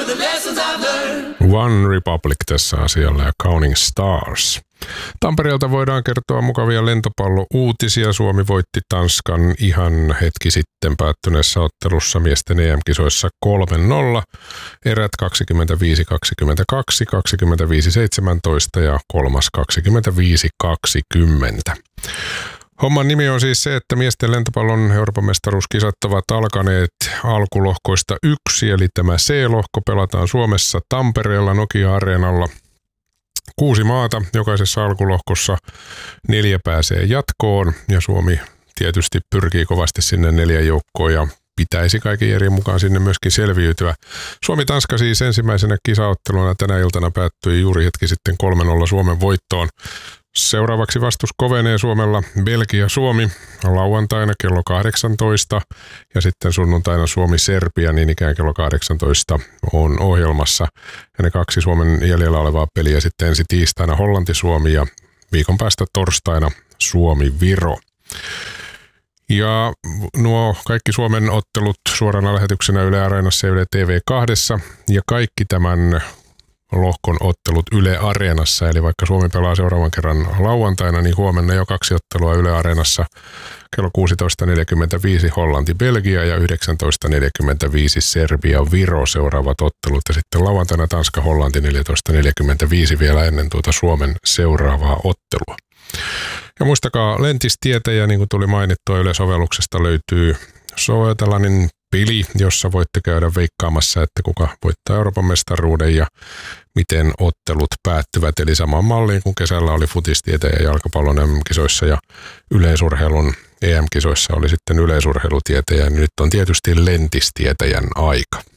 One Republic tässä asialla ja Counting Stars. Tampereelta voidaan kertoa mukavia lentopallo-uutisia. Suomi voitti Tanskan ihan hetki sitten päättyneessä ottelussa miesten EM-kisoissa 3-0. Erät 25-22, 25-17 ja kolmas 25-20. Homman nimi on siis se, että miesten lentopallon Euroopan mestaruuskisat ovat alkaneet alkulohkoista 1, eli tämä C-lohko pelataan Suomessa Tampereella Nokia-areenalla. 6 maata, jokaisessa alkulohkossa 4 pääsee jatkoon ja Suomi tietysti pyrkii kovasti sinne 4 joukkoon ja pitäisi kaiken järjen mukaan sinne myöskin selviytyä. Suomi-Tanska siis ensimmäisenä kisaotteluna tänä iltana päättyi juuri hetki sitten 3-0 Suomen voittoon. Seuraavaksi vastus kovenee Suomella Belgia-Suomi lauantaina kello 18 ja sitten sunnuntaina Suomi-Serbia niin ikään kello 18 on ohjelmassa. Ja ne 2 Suomen jäljellä olevaa peliä sitten ensi tiistaina Hollanti-Suomi ja viikon päästä torstaina Suomi-Viro. Ja nuo kaikki Suomen ottelut suorana lähetyksenä Yle Areenassa ja Yle TV2 ja kaikki tämän lohkon ottelut Yle Areenassa, eli vaikka Suomi pelaa seuraavan kerran lauantaina, niin huomenna jo 2 ottelua Yle Areenassa kello 16.45 Hollanti-Belgia ja 19.45 Serbia-Viro seuraavat ottelut ja sitten lauantaina Tanska-Hollanti 14.45 vielä ennen tuota Suomen seuraavaa ottelua. Ja muistakaa lentistietäjä, niin kuin tuli mainittua, Yle-sovelluksesta löytyy tällainen peli, jossa voitte käydä veikkaamassa, että kuka voittaa Euroopan mestaruuden ja miten ottelut päättyvät. Eli samaan malliin kuin kesällä oli futistietäjä jalkapallon EM-kisoissa ja yleisurheilun EM-kisoissa oli sitten yleisurheilutietäjä, niin nyt on tietysti lentistietäjän aika.